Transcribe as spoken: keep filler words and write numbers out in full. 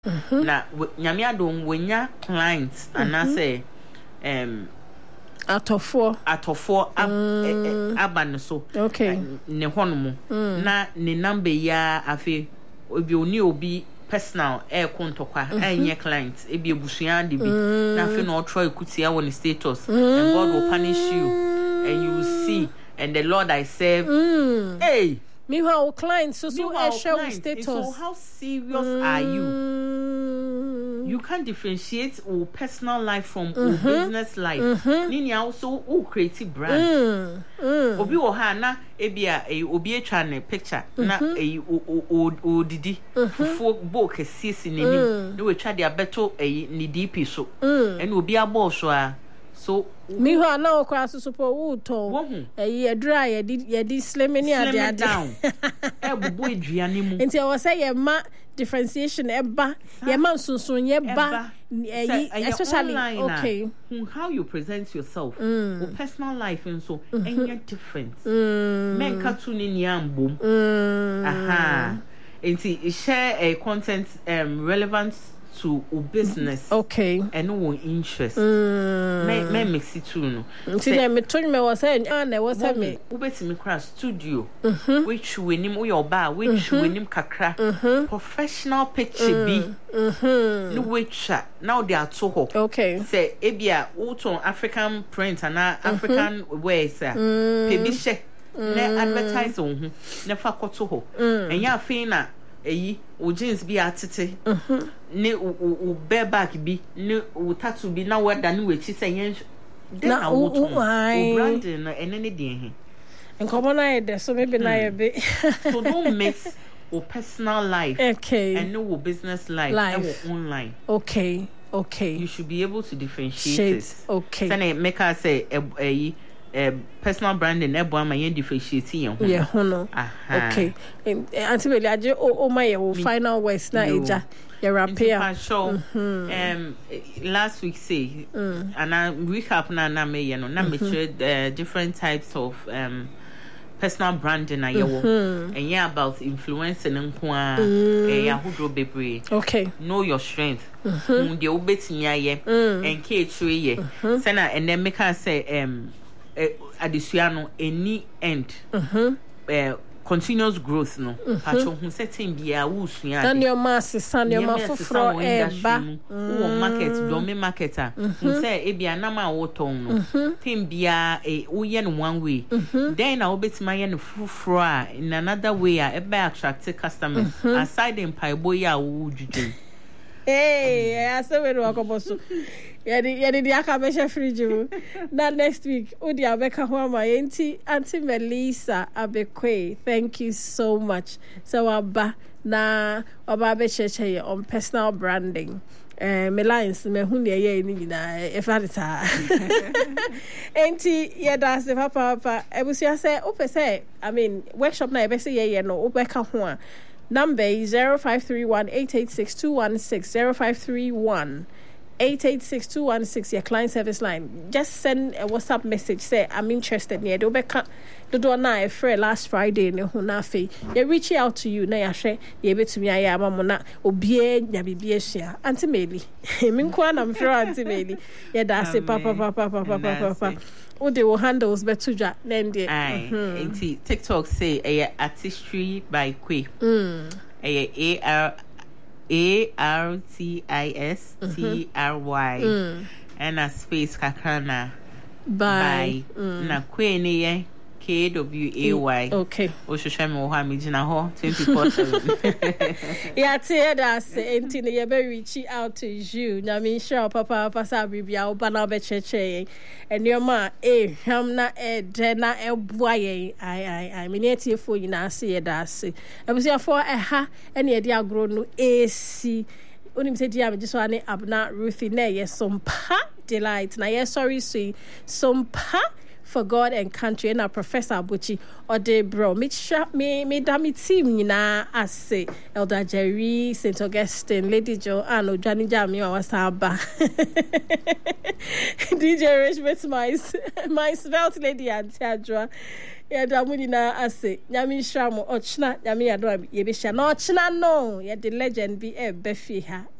na nyame adom wonya clients anase um atofo atofo aban so okay ne hono na ne number ya afi obi oni obi personal air kontokwa enye clients ebi ebusua de bi na afi no try kutia won status and God will punish you and you will see and the Lord I serve mm. hey me how clients so so I share status. So how serious mm. are you? You can't differentiate your personal life from your mm-hmm. business life. Mm-hmm. Nini also oh creative brand. Mm. Mm. Obi oha na ebia e obi etwa ne picture mm-hmm. na e o o o didi fufu bo kesi si nini na we twa dia beto e ni D P so. And obi abo so a so me who na okwa susupo wuto eh edura ye di ye di slim ni ade ade down e bubu eduane mu nti o say ye ma differentiation eba ye ma sunsun ye ba especially okay how you present yourself mm. or personal life and so mm-hmm. any difference mm. men katu ni niambom mm. aha nti share a content um, relevant to a business okay and no interest mm. me me mix it too no see them me told me was say ah na was say me ubeti me crash studio mm-hmm. which we nim we oba which mm-hmm. we nim kakra mm-hmm. professional picture mm. bi mhm no which now they are to ho okay say ebia uton African print and African mm-hmm. wears ah mm. pe bi she mm. na advertise on ho na fa koto ho mm. enya afin na eyi o jeans bi atete mhm ne o bareback bi ne o tattoo bi na weda ne wechi say yen na o brand na ene ne de he enkomo na ye so maybe na ye be so don't mix your personal life okay and no business life, life. and online okay okay you should be able to differentiate Shades. it okay say make us say a Uh, personal branding e boa ma yen differentiate yen ho yeah hono okay anti be aje o ma ye wo final words na eja ya rapia show um last week say mm. and I recap na na me ye no na me share different types of um personal branding na ye wo and yeah about influencing nko a eh ya hodro bebre okay know your strength mm de obetimi aye and ke tue ye say na and then make us say um adisuano any end mhm eh continuous growth no pacho hu setting bia wo sua na your mass san your mafofro eba wo market domi marketer hu say e bia na ma wo ton no tin bia e wo ye no one way then na obetima ye no fofro a in another way a eba attract customers aside in paibo ya wo dwudwe hey asewe no akoboso yedi yedi di aka be fridge mu na next week odi abeka ho ama yenti Auntie Melissa Abekwe, thank you so much so aba na aba be cheche on personal branding eh me lines me hu ne ye ni nyina e fa ta enti yeda se papa papa ebusia se opese I mean workshop na e be se ye ye no obeka ho a number is zero five three one eight eight six two one six zero five three one eight eight six two one six, your client service line. Just send a WhatsApp message, say I'm interested near the Obeka the door na free last Friday ne hunafe. They reach out to you na ya share ye be to me ya mamona obie nya bibie hia. Auntie Meli. Me nko na mfro Auntie Meli. Ye da say papa papa papa papa papa. O de wo handles betuja then dey. Auntie TikTok say a artistry by Kwe. Mm. A R A R T I S T R Y mm. and a space kakana by na Kwe ni ye K W A Y okay o shosha me wo ha me gina ho twenty-four seven ya tie da say enti ne ye be reach out to you na me sure papa papa sa bibia o ba na be cheche and your ma eh hwam na e de na e boa ye ai ai ai me ne tie fo nyina ase ye da ase ebusia fo e ha e ne de agro no ac onim se dia me just wane abna Ruthie na ye sompa delight na ye sorry see sompa for God and country. And our Professor Abuchi Ode Bro. Me me me dami team nina ase Elder Jerry, Saint Augustine, Lady Joanne, Ojani Jami Wasaba. D J Rich my my svelte lady and Tiadra. Ya damudina ase nyami shamo ochna nyami adwa ye be sha no ochna no ye the legend be e befi ha